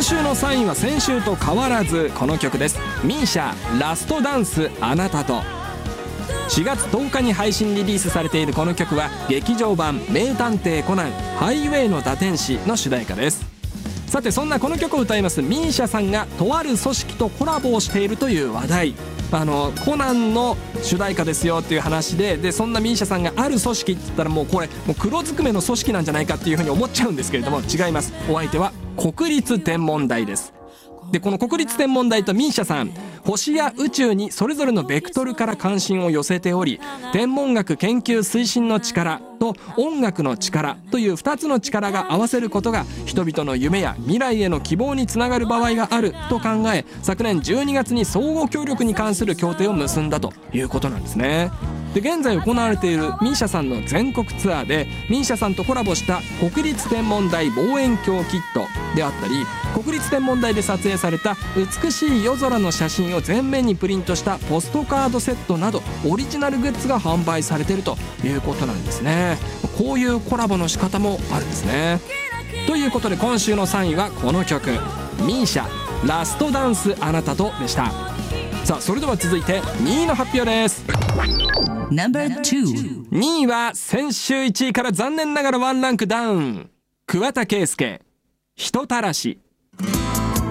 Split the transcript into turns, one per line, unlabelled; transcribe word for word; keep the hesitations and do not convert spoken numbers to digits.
今週のさんいは先週と変わらずこの曲です。ミーシャラストダンスあなたと。しがつとおかに配信リリースされているこの曲は劇場版名探偵コナンハイウェイの打天使の主題歌です。さてそんなこの曲を歌いますミーシャさんがとある組織とコラボをしているという話題。あのコナンの主題歌ですよっていう話で、でそんなミーシャさんがある組織って言ったらもうこれもう黒ずくめの組織なんじゃないかっていうふうに思っちゃうんですけれども、違います。お相手は国立天文台です。でこの国立天文台とミーシャさん、星や宇宙にそれぞれのベクトルから関心を寄せており、天文学研究推進の力と音楽の力というふたつの力が合わせることが人々の夢や未来への希望につながる場合があると考え、昨年じゅうにがつに相互協力に関する協定を結んだということなんですね。で現在行われているミーシャさんの全国ツアーでミーシャさんとコラボした国立天文台望遠鏡キットであったり、国立天文台で撮影された美しい夜空の写真を全面にプリントしたポストカードセットなどオリジナルグッズが販売されているということなんですね。こういうコラボの仕方もあるんですね。ということで今週のさんいはこの曲ミーシャラストダンスあなたとでした。さあそれでは続いてにいの発表です。
ナンバー
にいは先週いちいから残念ながらワンランクダウン、桑田佳祐人たらし。